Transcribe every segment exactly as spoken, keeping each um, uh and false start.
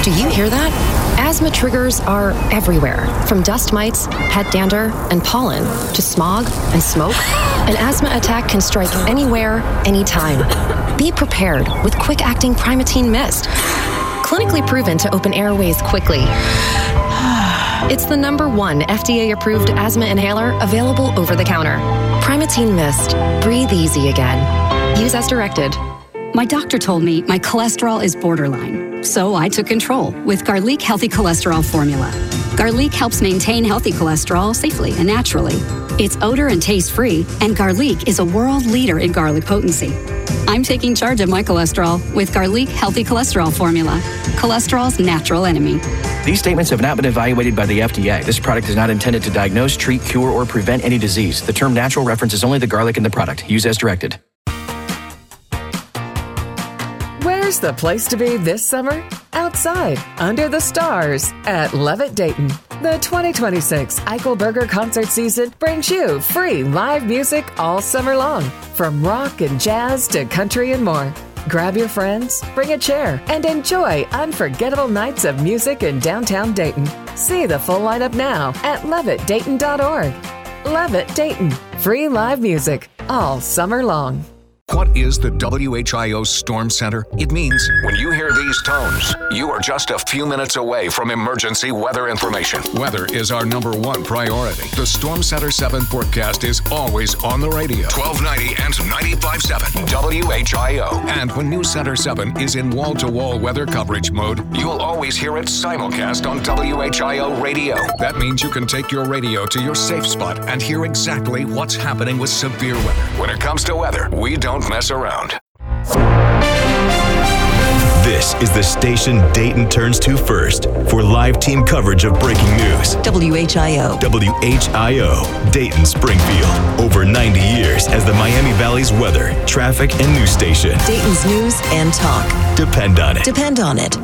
Do you hear that? Asthma triggers are everywhere, from dust mites, pet dander, and pollen, to smog and smoke. An asthma attack can strike anywhere, anytime. Be prepared with quick-acting Primatene Mist. Clinically proven to open airways quickly. It's the number one F D A-approved asthma inhaler available over the counter. Primatene Mist. Breathe easy again. Use as directed. My doctor told me my cholesterol is borderline, so I took control with Garlic Healthy Cholesterol Formula. Garlic helps maintain healthy cholesterol safely and naturally. It's odor and taste-free, and Garlic is a world leader in garlic potency. I'm taking charge of my cholesterol with Garlic Healthy Cholesterol Formula, cholesterol's natural enemy. These statements have not been evaluated by the F D A. This product is not intended to diagnose, treat, cure, or prevent any disease. The term natural references only the garlic in the product. Use as directed. Where's the place to be this summer? Outside, under the stars, at Levitt Dayton. The twenty twenty-six Eichelberger concert season brings you free live music all summer long, from rock and jazz to country and more. Grab your friends, bring a chair, and enjoy unforgettable nights of music in downtown Dayton. See the full lineup now at levitt dayton dot org. Levitt Dayton, free live music all summer long. What is the W H I O Storm Center? It means when you hear these tones, you are just a few minutes away from emergency weather information. Weather is our number one priority. The Storm Center seven forecast is always on the radio. twelve ninety and ninety-five point seven W H I O. And when News Center seven is in wall-to-wall weather coverage mode, you'll always hear it simulcast on W H I O radio. That means you can take your radio to your safe spot and hear exactly what's happening with severe weather. When it comes to weather, we don't mess around. This is the station Dayton turns to first for live team coverage of breaking news. W H I O. W H I O, Dayton Springfield. Over ninety years as the Miami Valley's weather, traffic, and news station. Dayton's news and talk. Depend on it. Depend on it.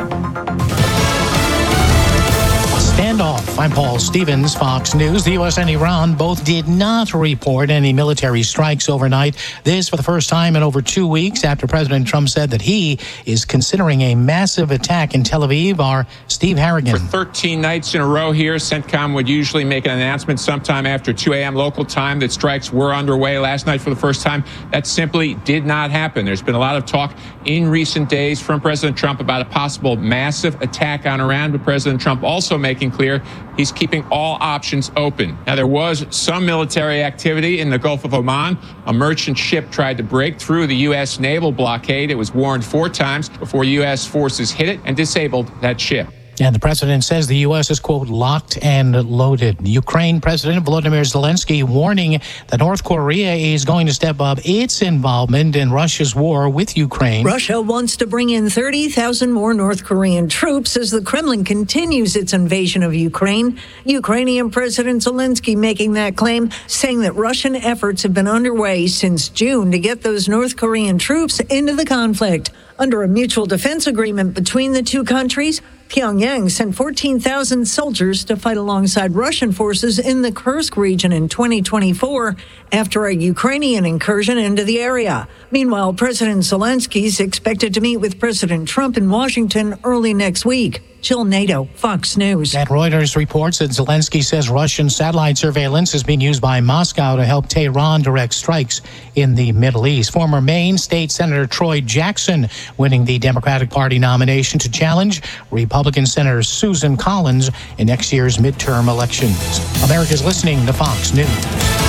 Standoff. I'm Paul Stevens, Fox News. The U S and Iran both did not report any military strikes overnight. This for the first time in over two weeks after President Trump said that he is considering a massive attack in Tel Aviv. Our Steve Harrigan. For thirteen nights in a row here, CENTCOM would usually make an announcement sometime after two a.m. local time that strikes were underway last night for the first time. That simply did not happen. There's been a lot of talk in recent days from President Trump about a possible massive attack on Iran, but President Trump also making clear he's keeping all options open. Now, there was some military activity in the Gulf of Oman. A merchant ship tried to break through the U S naval blockade. It was warned four times before U S forces hit it and disabled that ship. And the president says the U S is, quote, locked and loaded. Ukraine President Volodymyr Zelensky warning that North Korea is going to step up its involvement in Russia's war with Ukraine. Russia wants to bring in thirty thousand more North Korean troops as the Kremlin continues its invasion of Ukraine. Ukrainian President Zelensky making that claim, saying that Russian efforts have been underway since June to get those North Korean troops into the conflict. Under a mutual defense agreement between the two countries, Pyongyang sent fourteen thousand soldiers to fight alongside Russian forces in the Kursk region in twenty twenty-four after a Ukrainian incursion into the area. Meanwhile, President Zelensky is expected to meet with President Trump in Washington early next week. Jill Nato, Fox News. And Reuters reports that Zelensky says Russian satellite surveillance is being used by Moscow to help Tehran direct strikes in the Middle East. Former Maine State Senator Troy Jackson winning the Democratic Party nomination to challenge Republican Senator Susan Collins in next year's midterm elections. America's listening to Fox News.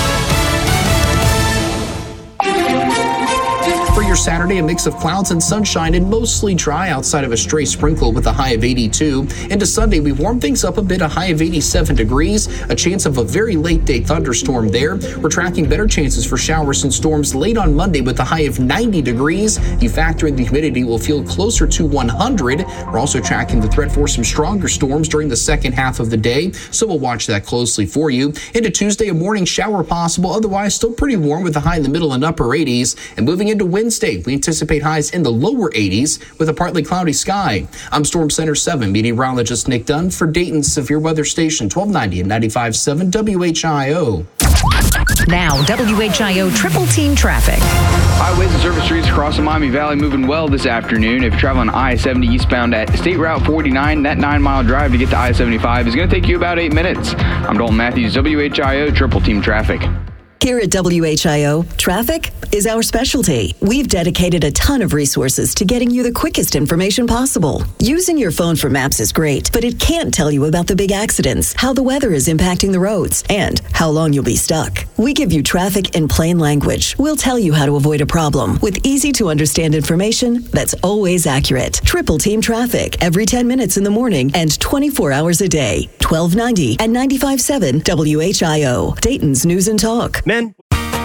For your Saturday, a mix of clouds and sunshine and mostly dry outside of a stray sprinkle with a high of eighty-two. Into Sunday, we warm things up a bit, a high of eighty-seven degrees, a chance of a very late day thunderstorm there. We're tracking better chances for showers and storms late on Monday with a high of ninety degrees. You factor in the humidity, will feel closer to one hundred. We're also tracking the threat for some stronger storms during the second half of the day, so we'll watch that closely for you. Into Tuesday, a morning shower possible, otherwise still pretty warm with a high in the middle and upper eighties. And moving into Wednesday, we anticipate highs in the lower eighties with a partly cloudy sky. I'm Storm Center seven meteorologist Nick Dunn for Dayton's Severe Weather Station, twelve ninety and ninety-five point seven W H I O. Now, W H I O Triple Team Traffic. Highways and surface streets across the Miami Valley moving well this afternoon. If you're traveling I seventy eastbound at State Route forty-nine, that nine-mile drive to get to I seventy-five is going to take you about eight minutes. I'm Dalton Matthews, W H I O Triple Team Traffic. Here at W H I O, traffic is our specialty. We've dedicated a ton of resources to getting you the quickest information possible. Using your phone for maps is great, but it can't tell you about the big accidents, how the weather is impacting the roads, and how long you'll be stuck. We give you traffic in plain language. We'll tell you how to avoid a problem with easy-to-understand information that's always accurate. Triple Team Traffic, every ten minutes in the morning and twenty-four hours a day. twelve ninety and ninety-five point seven W H I O, Dayton's News and Talk. Men.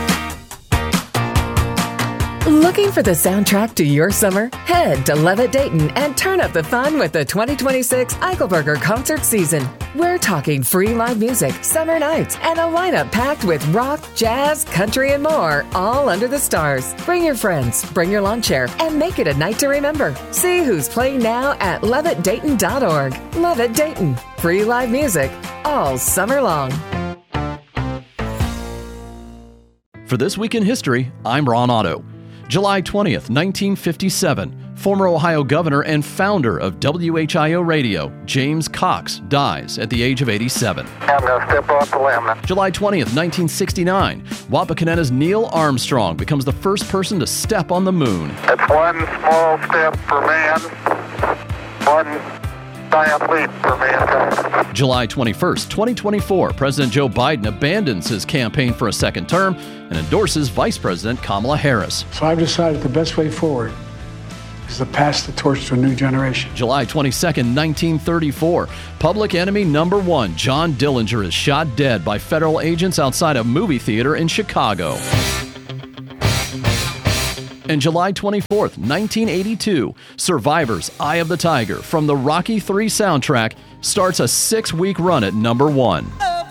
Looking for the soundtrack to your summer? Head to Levitt Dayton and turn up the fun with the twenty twenty-six Eichelberger concert season. We're talking free live music, summer nights, and a lineup packed with rock, jazz, country, and more, all under the stars. Bring your friends, bring your lawn chair, and make it a night to remember. See who's playing now at levitt dayton dot org. Levitt Dayton. Free live music all summer long. For This Week in History, I'm Ron Otto. July twentieth, nineteen fifty-seven, former Ohio governor and founder of W H I O Radio, James Cox, dies at the age of eighty-seven. I'm going to step off the limb. July twentieth, nineteen sixty-nine, Wapakoneta's Neil Armstrong becomes the first person to step on the moon. That's one small step for man, one giant leap for mankind. July twenty-first, twenty twenty-four, President Joe Biden abandons his campaign for a second term and endorses Vice President Kamala Harris. So I've decided the best way forward is to pass the torch to a new generation. July twenty-second, nineteen thirty-four, public enemy number one, John Dillinger, is shot dead by federal agents outside a movie theater in Chicago. And July twenty-fourth, nineteen eighty-two, Survivor's Eye of the Tiger from the Rocky three soundtrack starts a six-week run at number one.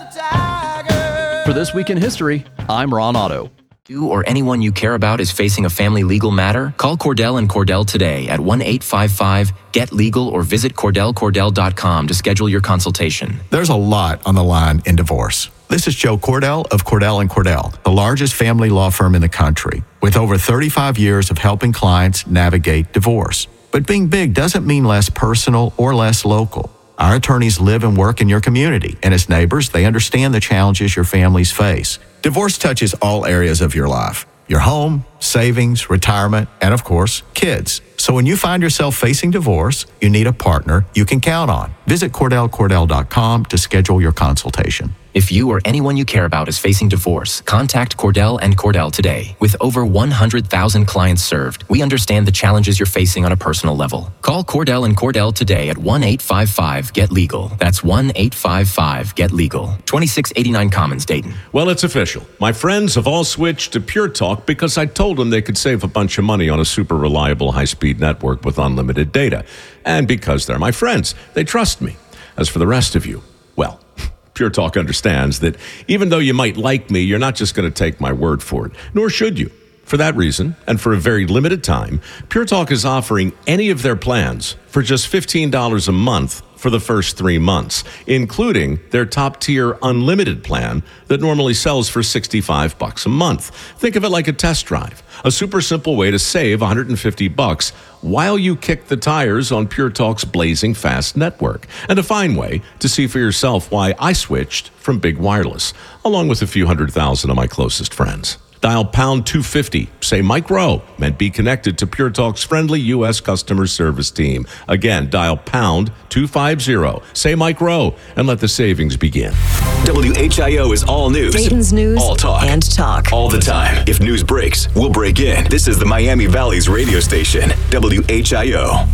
For This Week in History, I'm Ron Otto. You or anyone you care about is facing a family legal matter? Call Cordell and Cordell today at one eight five five get legal or visit cordell cordell dot com to schedule your consultation. There's a lot on the line in divorce. This is Joe Cordell of Cordell and Cordell, the largest family law firm in the country, with over thirty-five years of helping clients navigate divorce. But being big doesn't mean less personal or less local. Our attorneys live and work in your community, and as neighbors, they understand the challenges your families face. Divorce touches all areas of your life: your home, savings, retirement, and of course, kids. So when you find yourself facing divorce, you need a partner you can count on. Visit cordell cordell dot com to schedule your consultation. If you or anyone you care about is facing divorce, contact Cordell and Cordell today. With over one hundred thousand clients served, we understand the challenges you're facing on a personal level. Call Cordell and Cordell today at one eight five five get legal. That's one eight five five get legal. twenty-six eighty-nine Commons, Dayton. Well, it's official. My friends have all switched to Pure Talk because I told them they could save a bunch of money on a super reliable high-speed network with unlimited data. And because they're my friends, they trust me. As for the rest of you, well, Pure Talk understands that even though you might like me, you're not just going to take my word for it, nor should you. For that reason, and for a very limited time, Pure Talk is offering any of their plans for just fifteen dollars a month for the first three months, including their top-tier unlimited plan that normally sells for sixty-five bucks a month. Think of it like a test drive, a super simple way to save one hundred fifty bucks while you kick the tires on Pure Talk's blazing fast network, and a fine way to see for yourself why I switched from Big Wireless, along with a few hundred thousand of my closest friends. Dial pound two fifty, say Mike Rowe, and be connected to Pure Talk's friendly U S customer service team. Again, dial pound two fifty, say Mike Rowe, and let the savings begin. W H I O is all news. Dayton's news all talk. and talk. All the time. If news breaks, we'll break in. This is the Miami Valley's radio station, W H I O.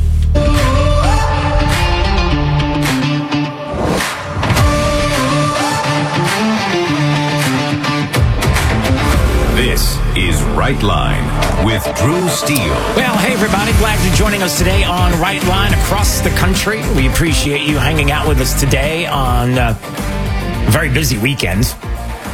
This is Right Line with Drew Steele. Well, hey, everybody. Glad you're joining us today on Right Line across the country. We appreciate you hanging out with us today on uh, a very busy weekend.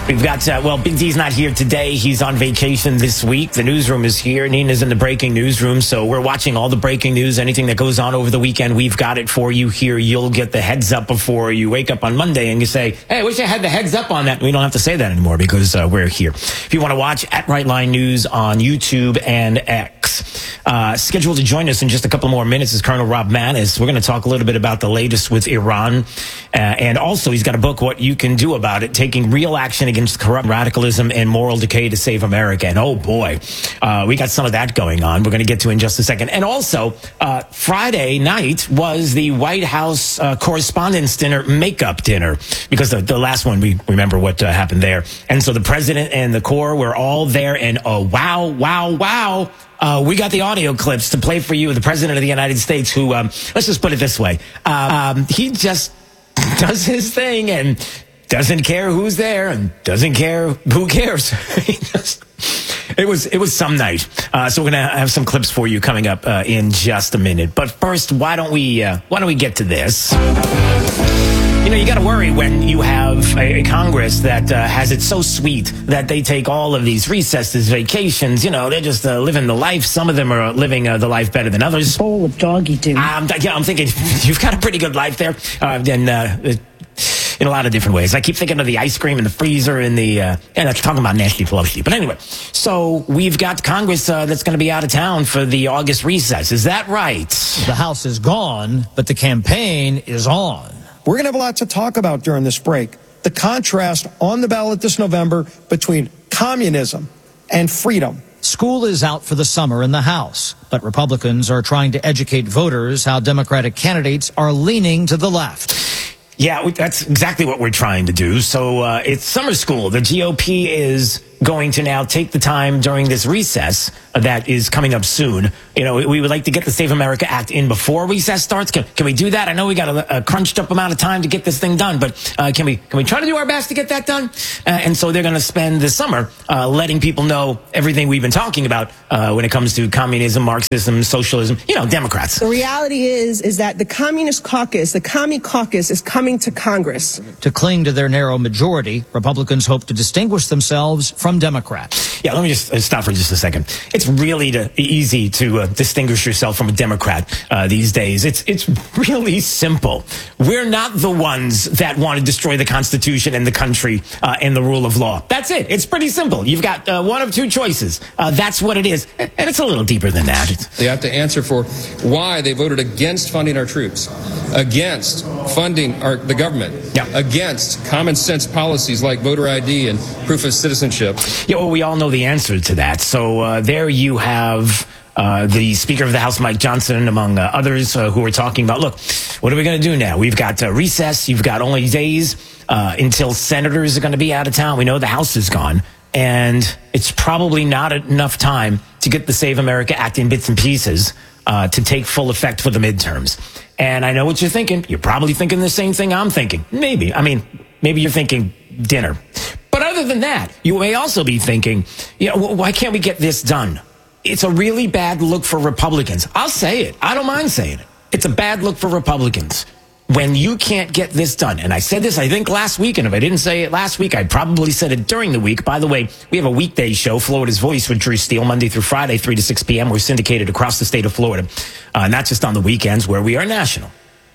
We've got, uh, well, Big D's not here today. He's on vacation this week. The newsroom is here. Nina's in the breaking newsroom. So we're watching all the breaking news. Anything that goes on over the weekend, we've got it for you here. You'll get the heads up before you wake up on Monday and you say, hey, I wish I had the heads up on that. We don't have to say that anymore because uh, we're here. If you want to watch at Right Line News on YouTube and X, uh, scheduled to join us in just a couple more minutes is Colonel Rob Maness. We're going to talk a little bit about the latest with Iran. Uh, and also, he's got a book, What You Can Do About It, taking real action against corrupt radicalism and moral decay to save America. And oh boy, uh, we got some of that going on. We're going to get to in just a second. And also, uh, Friday night was the White House uh, Correspondents' Dinner makeup dinner, because the, the last one, we remember what uh, happened there. And so the president and the Corps were all there, and oh, wow, wow, wow. Uh, we got the audio clips to play for you. The president of the United States, who, um, let's just put it this way, uh, um, he just does his thing and doesn't care who's there and doesn't care who cares. He just, it was it was some night. Uh, so we're gonna have some clips for you coming up uh, in just a minute. But first, why don't we uh, why don't we get to this? You know, you got to worry when you have a, a Congress that uh, has it so sweet that they take all of these recesses, vacations. You know, they're just uh, living the life. Some of them are living uh, the life better than others. Bowl of doggy do. Um, yeah, I'm thinking you've got a pretty good life there. Uh, and uh, in a lot of different ways. I keep thinking of the ice cream in the freezer and the, uh, and I'm talking about Nancy Pelosi. But anyway, so we've got Congress uh, that's going to be out of town for the August recess. Is that right? The House is gone, but the campaign is on. We're going to have a lot to talk about during this break. The contrast on the ballot this November between communism and freedom. School is out for the summer in the House, but Republicans are trying to educate voters how Democratic candidates are leaning to the left. Yeah, that's exactly what we're trying to do. So uh, it's summer school. The G O P is going to now take the time during this recess that is coming up soon. You know, we would like to get the Save America Act in before recess starts. Can, can we do that? I know we got a, a crunched up amount of time to get this thing done, but uh, can we can we try to do our best to get that done? Uh, and so they're going to spend the summer uh, letting people know everything we've been talking about uh, when it comes to communism, Marxism, socialism, you know, Democrats. The reality is, is that the Communist Caucus, the Commie Caucus, is coming to Congress. To cling to their narrow majority, Republicans hope to distinguish themselves from Democrats. Yeah, let me just stop for just a second. It's really to, easy to uh, distinguish yourself from a Democrat uh, these days. It's it's really simple. We're not the ones that want to destroy the Constitution and the country uh, and the rule of law. That's it. It's pretty simple. You've got uh, one of two choices. Uh, that's what it is. And it's a little deeper than that. It's- they have to answer for why they voted against funding our troops, against funding our, the government, yeah. against common sense policies like voter I D and proof of citizenship. Yeah, well, we all know the answer to that. So uh, there you have uh, the Speaker of the House, Mike Johnson, among uh, others uh, who are talking about, look, what are we going to do now? We've got uh, recess. You've got only days uh, until senators are going to be out of town. We know the House is gone. And it's probably not enough time to get the Save America Act in bits and pieces uh, to take full effect for the midterms. And I know what you're thinking. You're probably thinking the same thing I'm thinking. Maybe. I mean, maybe you're thinking dinner. But other than that, you may also be thinking, you know, why can't we get this done? It's a really bad look for Republicans. I'll say it. I don't mind saying it. It's a bad look for Republicans when you can't get this done. And I said this, I think, last week. And if I didn't say it last week, I probably said it during the week. By the way, we have a weekday show, Florida's Voice with Drew Steele, Monday through Friday, three to six p.m. We're syndicated across the state of Florida, uh, not just on the weekends where we are national.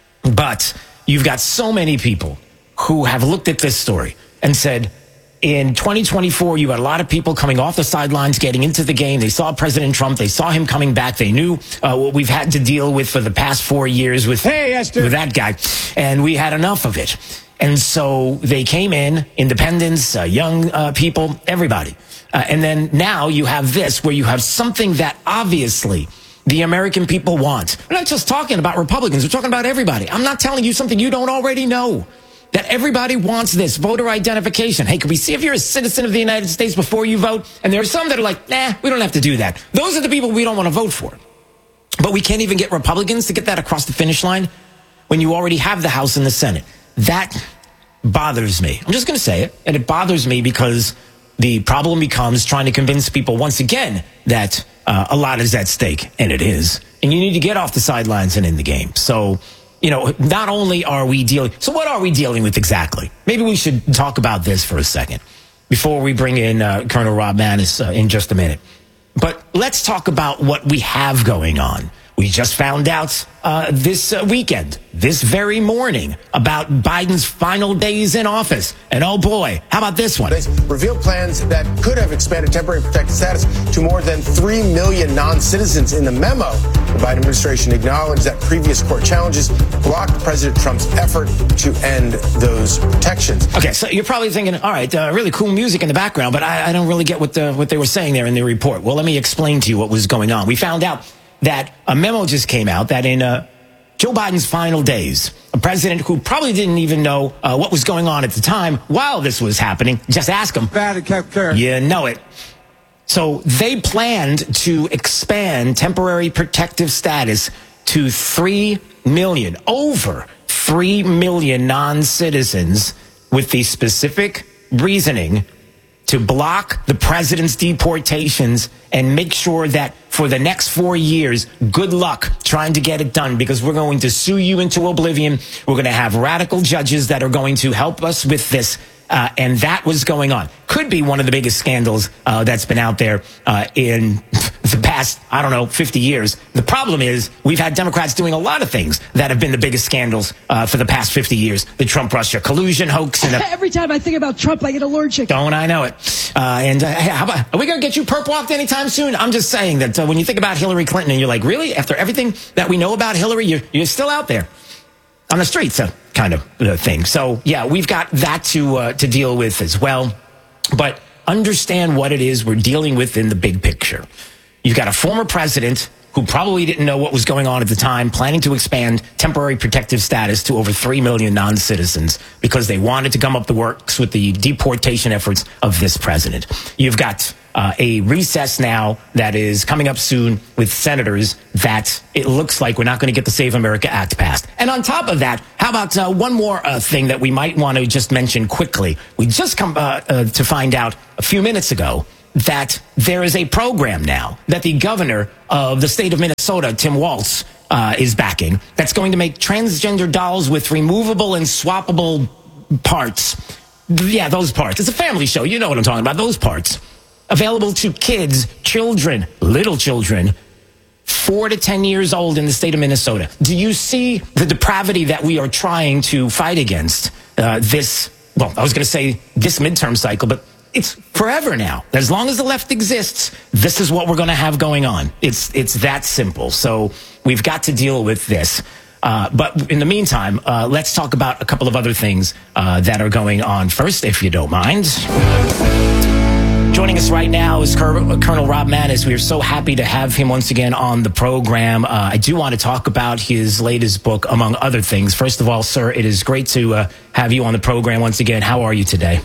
But you've got so many people who have looked at this story and said, in twenty twenty-four, you had a lot of people coming off the sidelines, getting into the game. They saw President Trump. They saw him coming back. They knew uh, what we've had to deal with for the past four years with, hey, Esther. with that guy. And we had enough of it. And so they came in, independents, uh, young uh, people, everybody. Uh, and then now you have this, where you have something that obviously the American people want. We're not just talking about Republicans. We're talking about everybody. I'm not telling you something you don't already know. That everybody wants this voter identification. Hey, can we see if you're a citizen of the United States before you vote? And there are some that are like, nah, we don't have to do that. Those are the people we don't want to vote for. But we can't even get Republicans to get that across the finish line when you already have the House and the Senate. That bothers me. I'm just going to say it. And it bothers me because the problem becomes trying to convince people once again that uh, a lot is at stake. And it is. And you need to get off the sidelines and in the game. So, you know, not only are we dealing, so what are we dealing with exactly? Maybe we should talk about this for a second. before we bring in uh, Colonel Rob Maness uh, in just a minute. But let's talk about what we have going on. We just found out uh, this uh, weekend, this very morning, about Biden's final days in office. And oh boy, how about this one? They revealed plans that could have expanded temporary protected status to more than three million non-citizens. In the memo, the Biden administration acknowledged that previous court challenges blocked President Trump's effort to end those protections. Okay, so you're probably thinking, all right, uh, really cool music in the background, but I, I don't really get what, the, what they were saying there in the report. Well, let me explain to you what was going on. We found out that a memo just came out that in uh, Joe Biden's final days, a president who probably didn't even know uh, what was going on at the time while this was happening, just ask him. Bad and kept care. You know it. So they planned to expand temporary protective status to three million, over three million non-citizens, with the specific reasoning to block the president's deportations and make sure that for the next four years, good luck trying to get it done, because we're going to sue you into oblivion. We're going to have radical judges that are going to help us with this. Uh, and that was going on. Could be one of the biggest scandals uh, that's been out there uh, in the past, I don't know, fifty years. The problem is we've had Democrats doing a lot of things that have been the biggest scandals uh, for the past fifty years. The Trump-Russia collusion hoax. And the- Every time I think about Trump, I get allergic. Don't I know it? Uh, and uh, hey, how about, are we going to get you perp walked anytime soon? I'm just saying that uh, when you think about Hillary Clinton and you're like, really? After everything that we know about Hillary, you're, you're still out there on the streets, uh, kind of uh, thing. So, yeah, we've got that to uh, to deal with as well. But understand what it is we're dealing with in the big picture. You've got a former president who probably didn't know what was going on at the time, planning to expand temporary protective status to over three million non-citizens because they wanted to come up the works with the deportation efforts of this president. You've got uh, a recess now that is coming up soon with senators that it looks like we're not going to get the Save America Act passed. And on top of that, how about uh, one more uh, thing that we might want to just mention quickly? We just come uh, uh, to find out a few minutes ago that there is a program now that the governor of the state of Minnesota, Tim Walz, uh, is backing, that's going to make transgender dolls with removable and swappable parts. Yeah, those parts. It's a family show. You know what I'm talking about. Those parts. Available to kids, children, little children, four to ten years old in the state of Minnesota. Do you see the depravity that we are trying to fight against uh, this, well, I was going to say this midterm cycle, but it's forever now. As long as the left exists, this is what we're going to have going on. It's it's that simple. So we've got to deal with this. Uh, but in the meantime, uh, let's talk about a couple of other things uh, that are going on first, if you don't mind. Joining us right now is Colonel Rob Maness. We are so happy to have him once again on the program. Uh, I do want to talk about his latest book, among other things. First of all, sir, it is great to uh, have you on the program once again. How are you today?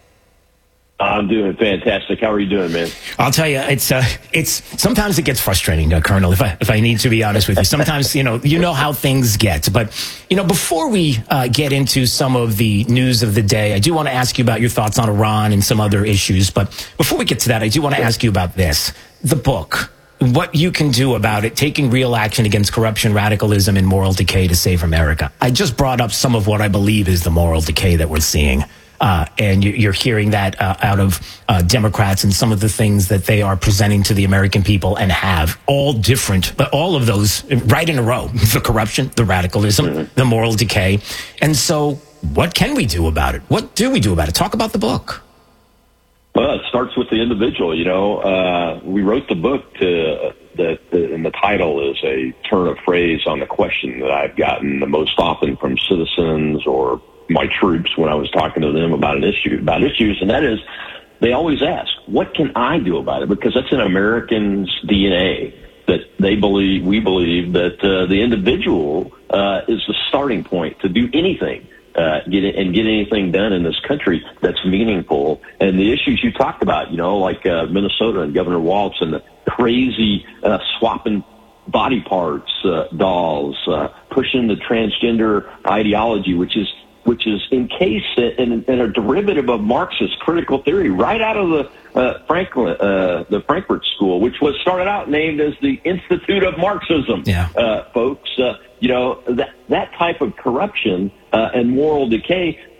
I'm doing fantastic. How are you doing, man? I'll tell you, it's uh, it's sometimes it gets frustrating, uh, Colonel. If I if I need to be honest with you, sometimes you know you know how things get. But you know, before we uh, get into some of the news of the day, I do want to ask you about your thoughts on Iran and some other issues. But before we get to that, I do want to ask you about this: the book, what you can do about it, taking real action against corruption, radicalism, and moral decay to save America. I just brought up some of what I believe is the moral decay that we're seeing. Uh, and you're hearing that uh, out of uh, Democrats and some of the things that they are presenting to the American people and have all different, but all of those right in a row, the corruption, the radicalism, mm-hmm. the moral decay. And so what can we do about it? What do we do about it? Talk about the book. Well, it starts with the individual. You know, uh, we wrote the book to, uh, that, the, and the title is a turn of phrase on the question that I've gotten the most often from citizens or my troops when I was talking to them about an issue, about issues, and that is, they always ask, what can I do about it? Because that's in Americans' D N A, that they believe, we believe that uh, the individual uh, is the starting point to do anything, uh, get it, and get anything done in this country that's meaningful. And the issues you talked about, you know, like uh, Minnesota and Governor Walz and the crazy uh, swapping body parts, uh, dolls, uh, pushing the transgender ideology, which is which is encased in, in a derivative of Marxist critical theory, right out of the uh, Franklin, uh, the Frankfurt School, which was started out named as the Institute of Marxism. Yeah. Uh, folks, uh, you know, that that type of corruption uh, and moral decay,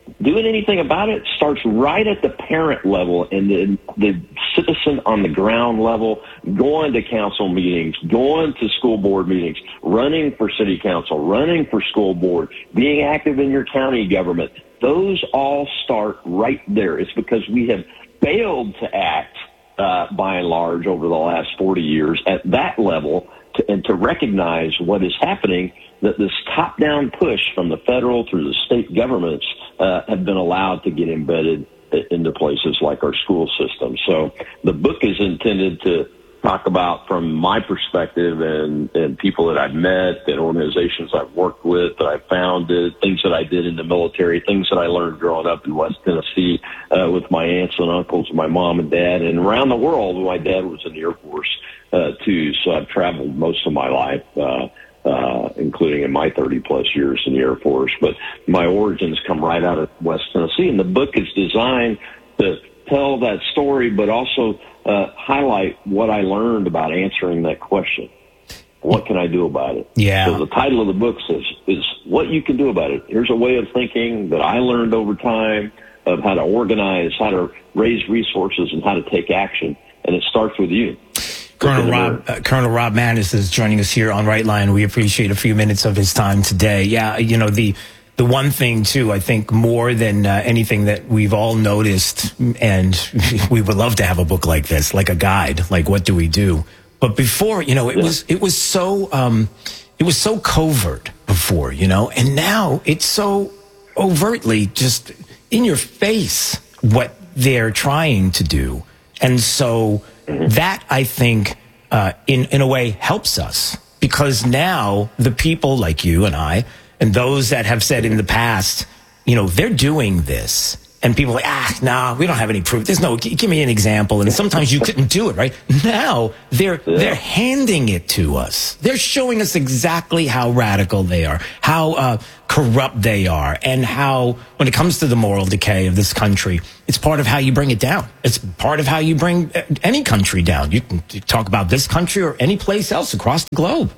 doing anything about it starts right at the parent level and the, the citizen on the ground level, going to council meetings, going to school board meetings, running for city council, running for school board, being active in your county government. Those all start right there. It's because we have failed to act, uh, by and large, over the last forty years at that level to, and to recognize what is happening, that this top-down push from the federal through the state governments uh, have been allowed to get embedded into places like our school system. So the book is intended to talk about, from my perspective, and, and people that I've met, and organizations I've worked with, that I've founded, things that I did in the military, things that I learned growing up in West Tennessee uh, with my aunts and uncles, my mom and dad, and around the world. My dad was in the Air Force, uh, too, so I've traveled most of my life, uh, uh, including in my thirty-plus years in the Air Force. But my origins come right out of West Tennessee, and the book is designed to tell that story, but also uh, highlight what I learned about answering that question. What can I do about it? Yeah. So the title of the book says, is what you can do about it. Here's a way of thinking that I learned over time of how to organize, how to raise resources, and how to take action. And it starts with you. Colonel Rob, uh, Colonel Rob Maness is joining us here on Right Line. We appreciate a few minutes of his time today. Yeah, you know, the the one thing, too, I think more than uh, anything that we've all noticed, and we would love to have a book like this, like a guide, like what do we do? But before, you know, it yeah. was it was so um, it was so covert before, you know, and now it's so overtly just in your face what they're trying to do. And so that, I think, uh, in, in a way helps us, because now the people like you and I and those that have said in the past, you know, they're doing this. And people are like, ah, nah, we don't have any proof. There's no, g- give me an example. And sometimes you couldn't do it, right? Now they're, yeah. they're handing it to us. They're showing us exactly how radical they are, how uh, corrupt they are, and how, when it comes to the moral decay of this country, it's part of how you bring it down. It's part of how you bring any country down. You can talk about this country or any place else across the globe.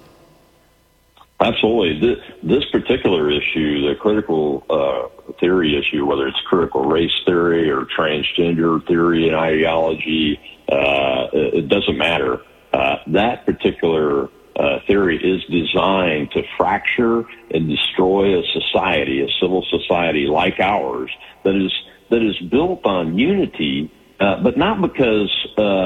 Absolutely. This, this particular issue, the critical uh, theory issue, whether it's critical race theory or transgender theory and ideology, uh, it doesn't matter. Uh, that particular uh, theory is designed to fracture and destroy a society, a civil society like ours, that is that is built on unity, uh, but not because uh,